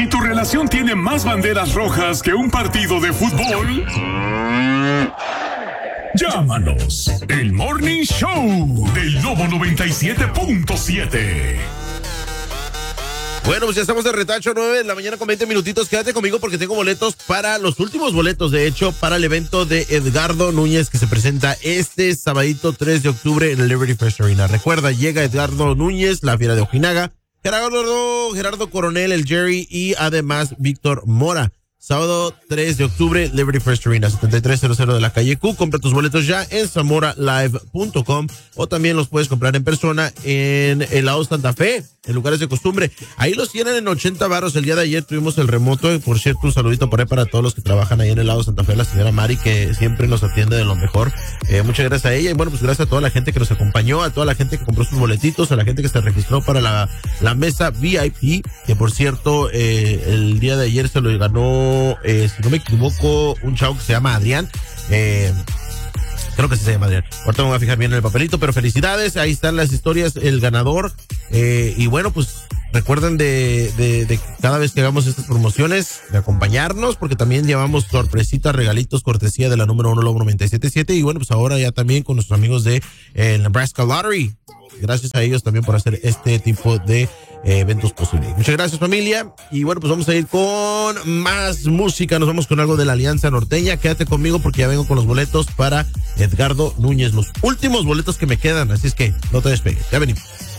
¿Y tu relación tiene más banderas rojas que un partido de fútbol? Llámanos. El Morning Show del Lobo 97.7. Bueno, pues ya estamos de retacho, 9 de la mañana con 20 minutitos. Quédate conmigo porque tengo boletos para los últimos boletos, de hecho, para el evento de Edgardo Núñez que se presenta este sabadito 3 de octubre en el Liberty First Arena. Recuerda, llega Edgardo Núñez, la Fiera de Ojinaga, Gerardo Coronel, el Jerry y además Víctor Mora. Sábado 3 de octubre, Liberty First Arena, 7300 de la calle Q. Compra tus boletos ya en zamoralive.com o también los puedes comprar en persona en el lado Santa Fe, en lugares de costumbre. Ahí los tienen en 80 varos. El día de ayer tuvimos el remoto. Por cierto, un saludito por ahí para todos los que trabajan ahí en el lado Santa Fe, la señora Mari, que siempre nos atiende de lo mejor. Muchas gracias a ella. Y bueno, pues gracias a toda la gente que nos acompañó, a toda la gente que compró sus boletitos, a la gente que se registró para la mesa VIP, que por cierto, el día de ayer se lo ganó, si no me equivoco, un chavo que se llama Adrián. Creo que sí se llama Adrián. Ahorita me voy a fijar bien en el papelito, pero felicidades. Ahí están las historias, el ganador. Y bueno, pues recuerden de cada vez que hagamos estas promociones, de acompañarnos, porque también llevamos sorpresitas, regalitos, cortesía de la número 1 Lobo 97.7. Y bueno, pues ahora ya también con nuestros amigos de Nebraska Lottery. Gracias a ellos también por hacer este tipo de eventos posibles. Muchas gracias, familia. Y bueno, pues vamos a ir con más música. Nos vamos con algo de la Alianza Norteña. Quédate conmigo porque ya vengo con los boletos para Edgardo Núñez. Los últimos boletos que me quedan. Así es que no te despegues. Ya venimos.